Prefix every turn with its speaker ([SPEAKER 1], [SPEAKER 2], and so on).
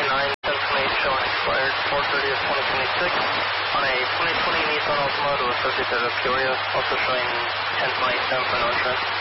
[SPEAKER 1] 1028 showing expired 4/30 of 2026 on a 2020 Nissan Altima to a subject out of Peoria, also showing 1027 for no insurance.